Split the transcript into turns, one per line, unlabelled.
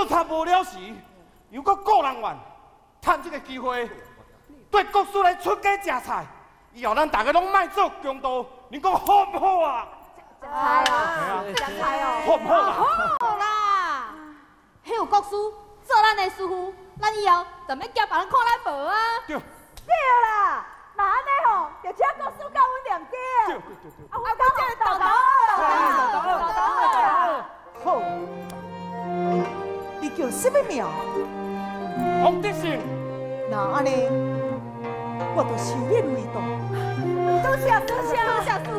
查无了时，又搁顾人怨，趁这个机会，对国师来出家食菜。以后咱大家拢莫做强盗，你讲好不好啊？
食菜啊，食菜哦，
好不好啊？
好啦，迄有国师做咱的师傅，咱以后就免惊别人看咱无啊。
对。
对啦，那安尼吼，就请国师教阮念经。
对。
啊，我讲这个豆豆。好，你叫什么名？
王德胜。
那安尼，我就收你为徒。多谢多谢多谢师